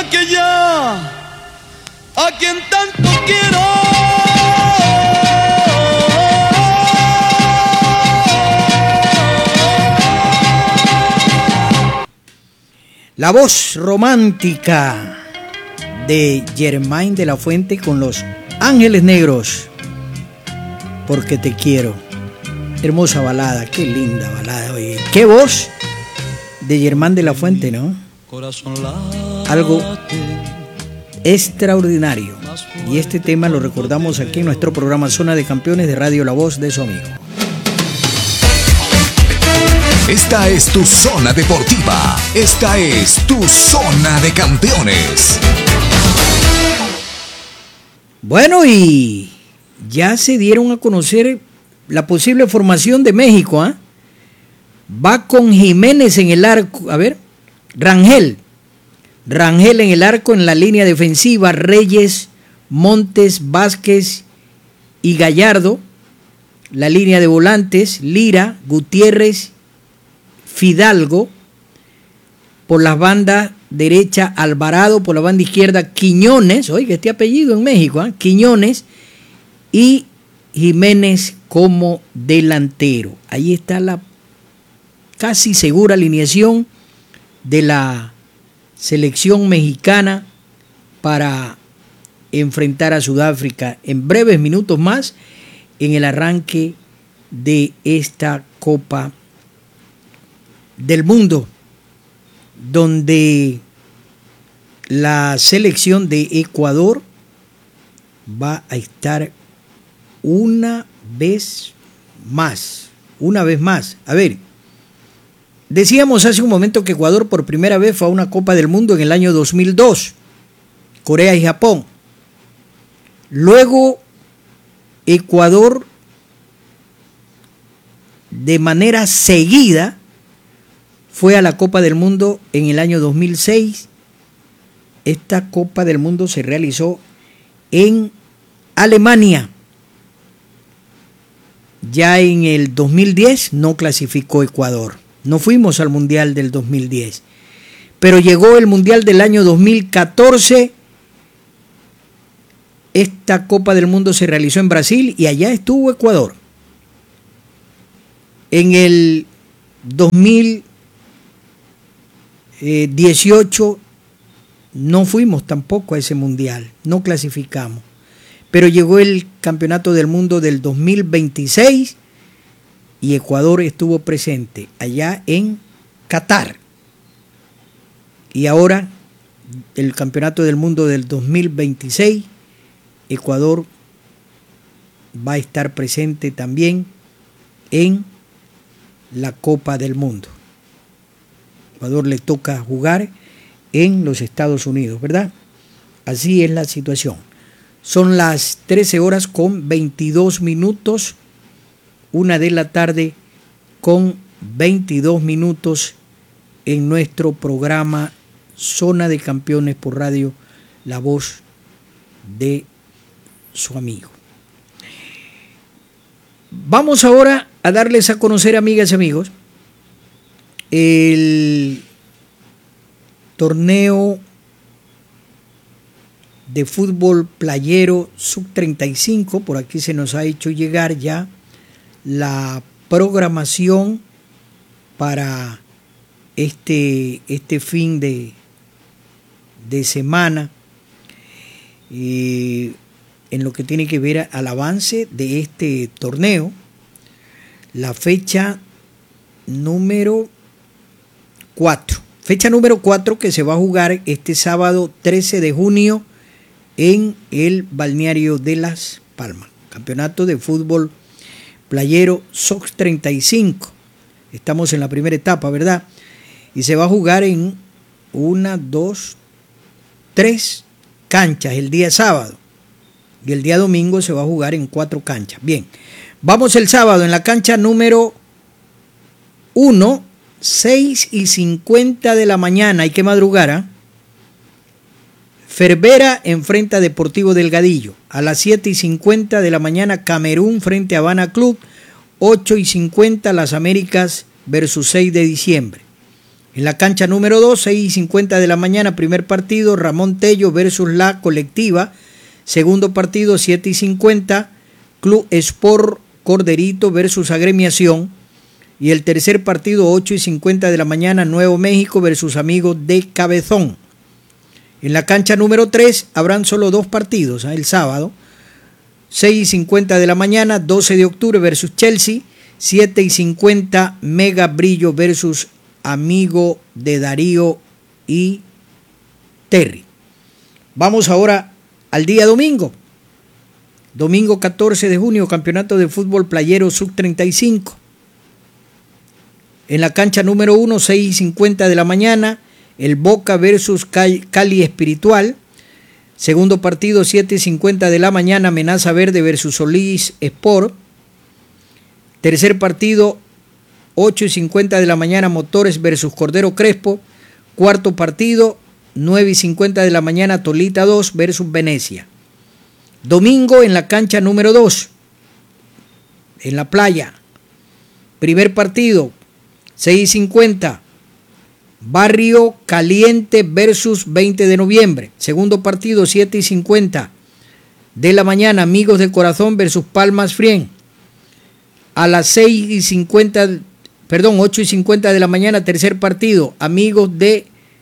aquella a quien tanto quiero. La voz romántica de Germain de la Fuente con Los Ángeles Negros, Porque te quiero. Hermosa balada, qué linda balada, oye. Qué voz de Germain de la Fuente, ¿no? Algo extraordinario. Y este tema lo recordamos aquí en nuestro programa Zona de Campeones de Radio La Voz de su amigo. Esta es tu zona deportiva. Esta es tu Zona de Campeones. Bueno, y ya se dieron a conocer la posible formación de México, ¿eh? Va con Jiménez en el arco, a ver, Rangel en el arco, en la línea defensiva, Reyes, Montes, Vázquez y Gallardo. La línea de volantes, Lira, Gutiérrez, Fidalgo. Por las bandas derecha, Alvarado. Por la banda izquierda, Quiñones. Oiga, este apellido en México, ¿eh? Quiñones. Y Jiménez como delantero. Ahí está la casi segura alineación de la selección mexicana para enfrentar a Sudáfrica en breves minutos más en el arranque de esta Copa del Mundo, donde la selección de Ecuador va a estar una vez más. A ver, decíamos hace un momento que Ecuador por primera vez fue a una Copa del Mundo en el año 2002, Corea y Japón. Luego Ecuador de manera seguida fue a la Copa del Mundo en el año 2006. Esta Copa del Mundo se realizó en Alemania. Ya en el 2010 no clasificó Ecuador. No fuimos al Mundial del 2010. Pero llegó el Mundial del año 2014. Esta Copa del Mundo se realizó en Brasil y allá estuvo Ecuador. En el 2018 no fuimos tampoco a ese Mundial. No clasificamos. Pero llegó el Campeonato del Mundo del 2026 y Ecuador estuvo presente allá en Qatar. Y ahora el Campeonato del Mundo del 2026, Ecuador va a estar presente también en la Copa del Mundo. Ecuador le toca jugar en los Estados Unidos, ¿verdad? Así es la situación. Son las 13 horas con 22 minutos, 1 de la tarde con 22 minutos en nuestro programa Zona de Campeones por Radio La Voz de su amigo. Vamos ahora a darles a conocer, amigas y amigos, el torneo de fútbol playero sub-35. Por aquí se nos ha hecho llegar ya la programación para este fin de semana, en lo que tiene que ver al avance de este torneo. La fecha número 4. Fecha número 4 que se va a jugar este sábado 13 de junio en el balneario de Las Palmas. Campeonato de fútbol playero SOX 35. Estamos en la primera etapa, ¿verdad? Y se va a jugar en 1, 2, 3 canchas el día sábado. Y el día domingo se va a jugar en 4 canchas. Bien, vamos el sábado en la cancha número 1, 6:50 de la mañana. Hay que madrugar, ¿eh? Ferbera enfrenta a Deportivo Delgadillo. A las 7:50 de la mañana, Camerún frente a Habana Club. 8:50 Las Américas versus 6 de diciembre. En la cancha número 2, 6:50 de la mañana, primer partido, Ramón Tello versus La Colectiva. Segundo partido, 7:50, Club Sport Corderito versus Agremiación. Y el tercer partido, 8:50 de la mañana, Nuevo México versus Amigos de Cabezón. En la cancha número 3 habrán solo 2 partidos, el sábado. 6:50 de la mañana, 12 de octubre versus Chelsea. 7:50, Mega Brillo versus Amigo de Darío y Terry. Vamos ahora al día domingo. Domingo 14 de junio, campeonato de fútbol playero sub-35. En la cancha número 1, 6:50 de la mañana, el Boca versus Cali Espiritual. Segundo partido, 7:50 de la mañana, Amenaza Verde versus Solís Sport. Tercer partido, 8:50 de la mañana, Motores versus Cordero Crespo. Cuarto partido, 9:50 de la mañana, Tolita 2 versus Venecia. Domingo en la cancha número 2, en la playa. Primer partido, 6:50, Barrio Caliente versus 20 de noviembre. Segundo partido, 7:50 de la mañana, Amigos de Corazón versus Palmas Frien. A las 8:50 de la mañana, tercer partido, Amigos de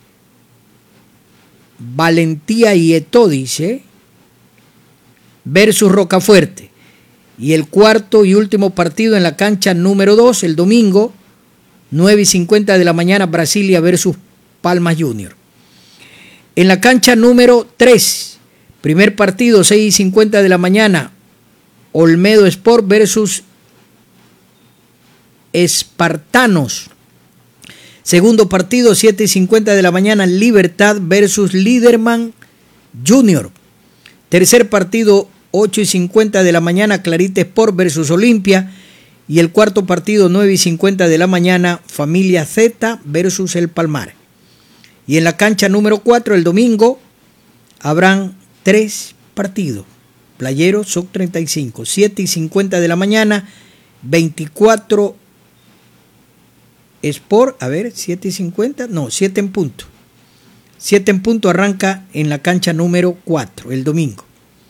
Valentía y Eto, dice, versus Rocafuerte. Y el cuarto y último partido en la cancha número 2, el domingo, 9:50 de la mañana, Brasilia versus Palmas Junior. En la cancha número 3, primer partido, 6:50 de la mañana, Olmedo Sport versus Espartanos. Segundo partido, 7:50 de la mañana, Libertad versus Liderman Junior. Tercer partido, 8:50 de la mañana, Clarita Sport versus Olimpia. Y el cuarto partido, 9:50 de la mañana, Familia Z versus El Palmar. Y en la cancha número 4, el domingo, habrán 3 partidos. Playero sub-35, 7:50 de la mañana, 24 Sport, 7:50, no, 7 en punto. 7 en punto arranca en la cancha número 4, el domingo.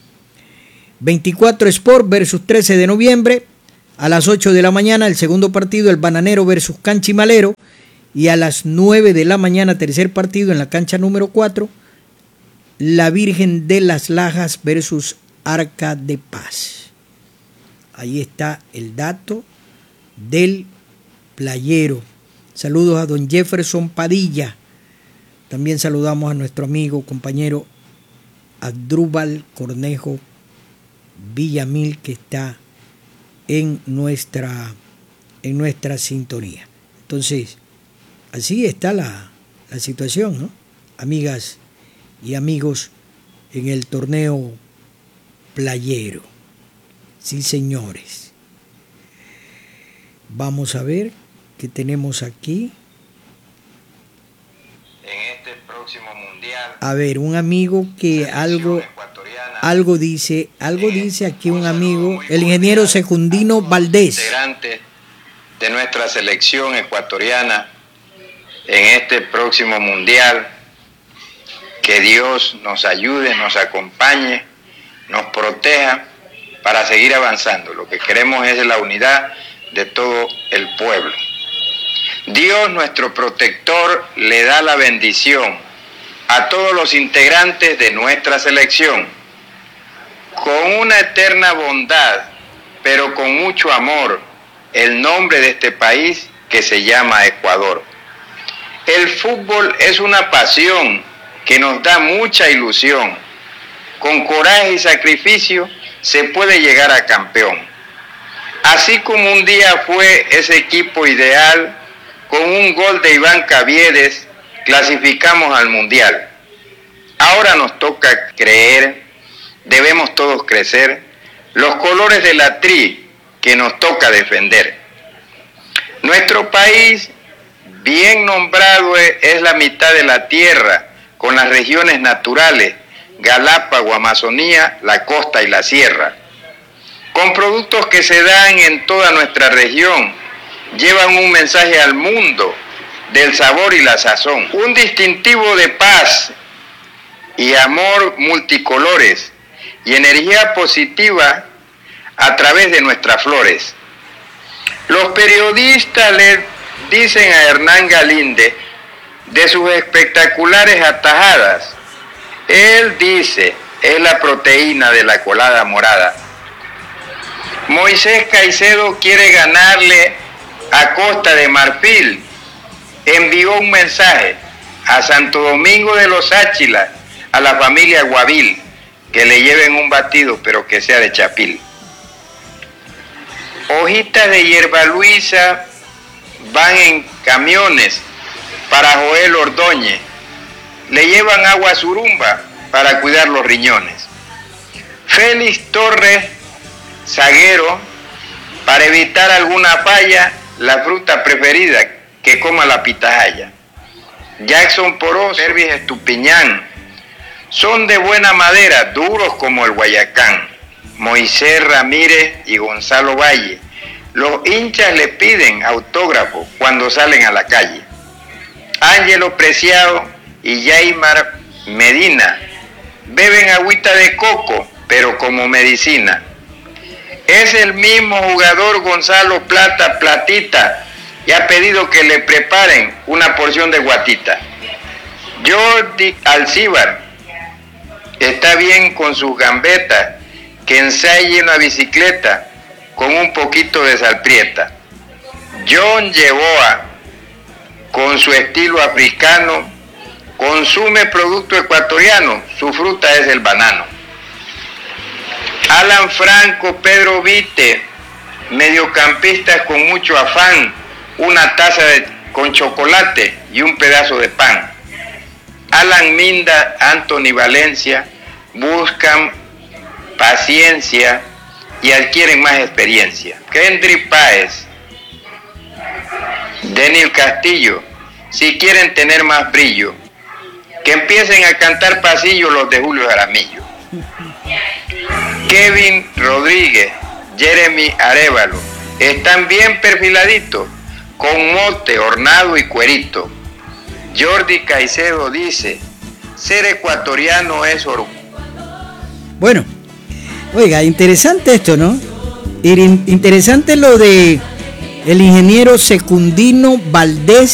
24 Sport versus 13 de noviembre. A las 8 de la mañana, el segundo partido, el Bananero versus Canchimalero. Y a las 9 de la mañana, tercer partido en la cancha número 4, la Virgen de las Lajas versus Arca de Paz. Ahí está el dato del playero. Saludos a don Jefferson Padilla. También saludamos a nuestro amigo, compañero Adrúbal Cornejo Villamil, que está en nuestra sintonía. Entonces, así está la situación, ¿no? Amigas y amigos, en el torneo playero. Sí, señores. Vamos a ver qué tenemos aquí. En este próximo mundial. A ver, un amigo que algo dice aquí un amigo, el ingeniero Secundino Valdés. Integrante de nuestra selección ecuatoriana en este próximo mundial. Que Dios nos ayude, nos acompañe, nos proteja para seguir avanzando. Lo que queremos es la unidad de todo el pueblo. Dios, nuestro protector, le da la bendición a todos los integrantes de nuestra selección, con una eterna bondad, pero con mucho amor, el nombre de este país que se llama Ecuador. El fútbol es una pasión que nos da mucha ilusión. Con coraje y sacrificio se puede llegar a campeón. Así como un día fue ese equipo ideal, con un gol de Iván Caviedes, clasificamos al Mundial. Ahora nos toca creer, debemos todos crecer, los colores de la tri que nos toca defender. Nuestro país, bien nombrado, es la mitad de la tierra, con las regiones naturales, Galápagos, Amazonía, la costa y la sierra. Con productos que se dan en toda nuestra región, llevan un mensaje al mundo del sabor y la sazón. Un distintivo de paz y amor multicolores y energía positiva a través de nuestras flores. Los periodistas le dicen a Hernán Galíndez de sus espectaculares atajadas. Él dice, es la proteína de la colada morada. Moisés Caicedo quiere ganarle a Costa de Marfil. Envió un mensaje a Santo Domingo de los Áchilas, a la familia Guavil, que le lleven un batido, pero que sea de chapil. Hojitas de hierba luisa van en camiones para Joel Ordóñez. Le llevan agua surumba para cuidar los riñones. Félix Torres Zaguero, para evitar alguna falla, la fruta preferida, que coma la pitahaya. Jackson Porós, Pervis Estupiñán, son de buena madera, duros como el Guayacán. Moisés Ramírez y Gonzalo Valle, los hinchas le piden autógrafo cuando salen a la calle. Ángelo Preciado y Yaimar Medina beben agüita de coco, pero como medicina. Es el mismo jugador Gonzalo Plata Platita y ha pedido que le preparen una porción de guatita. Jordi Alcíbar está bien con sus gambetas, que ensaye una bicicleta con un poquito de salprieta. John Yeboah, con su estilo africano, consume producto ecuatoriano, su fruta es el banano. Alan Franco, Pedro Vite, mediocampistas con mucho afán, una taza con chocolate y un pedazo de pan. Alan Minda, Anthony Valencia buscan paciencia y adquieren más experiencia. Kendrick Páez, Daniel Castillo, si quieren tener más brillo, que empiecen a cantar pasillo los de Julio Jaramillo. Kevin Rodríguez, Jeremy Arévalo, están bien perfiladitos, con mote, hornado y cuerito. Jordi Caicedo dice, ser ecuatoriano es orgullo. Bueno, oiga, interesante esto, ¿no? Interesante lo de el ingeniero Secundino Valdés